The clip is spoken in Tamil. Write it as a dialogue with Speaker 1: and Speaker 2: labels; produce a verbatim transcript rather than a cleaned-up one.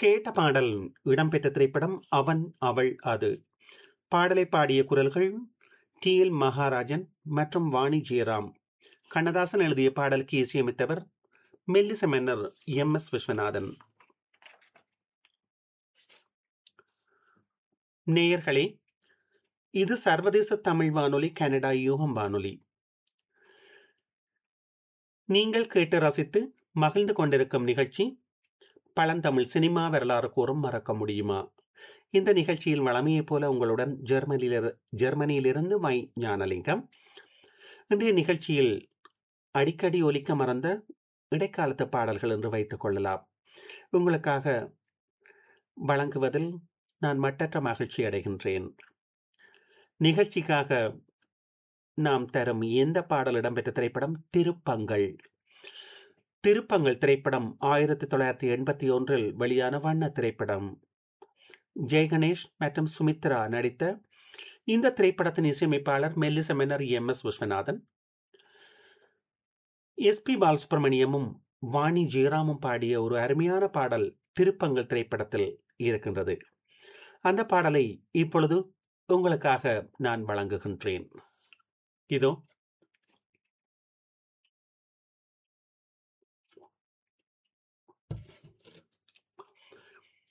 Speaker 1: கேட்ட பாடல் இடம்பெற்ற திரைப்படம் அவன் அவள் அது. பாடலை பாடிய குரல்கள் டி எல் மகாராஜன் மற்றும் வாணி ஜெயராம். கண்ணதாசன் எழுதிய பாடலுக்கு இசையமைத்தவர் மெல்லிச மன்னர் எம் எஸ் விஸ்வநாதன். நேயர்களே, இது சர்வதேச தமிழ் வானொலி, கனடா யூகம் வானொலி. நீங்கள் கேட்டு ரசித்து மகிழ்ந்து கொண்டிருக்கும் நிகழ்ச்சி பழந்தமிழ் சினிமா வரலாறு கூறும் மறக்க முடியுமா. இந்த நிகழ்ச்சியில் வளமையைப் போல உங்களுடன் ஜெர்மனியிலிரு ஜெர்மனியிலிருந்து மை ஞானலிங்கம். இன்றைய நிகழ்ச்சியில் அடிக்கடி ஒலிக்க மறந்த இடைக்காலத்து பாடல்கள் என்று வைத்துக் கொள்ளலாம். உங்களுக்காக வழங்குவதில் நான் மட்டற்ற மகிழ்ச்சி அடைகின்றேன். நிகழ்ச்சிக்காக நாம் தரும் எந்த பாடல் இடம்பெற்ற திரைப்படம் திருப்பங்கள். திருப்பங்கள் திரைப்படம் ஆயிரத்தி தொள்ளாயிரத்தி எண்பத்தி ஒன்றில் வெளியான வண்ண திரைப்படம். ஜெயகணேஷ் மற்றும் சுமித்ரா நடித்த இந்த திரைப்படத்தின் இசையமைப்பாளர் மெல்லிச மன்னர் M S Viswanathan. S B பாலசுப்ரமணியமும் Vani ஜெயராமும் பாடிய ஒரு அருமையான பாடல் திருப்பங்கள் திரைப்படத்தில் இருக்கின்றது. அந்த பாடலை இப்பொழுது உங்களுக்காக நான் வழங்குகின்றேன். இதோ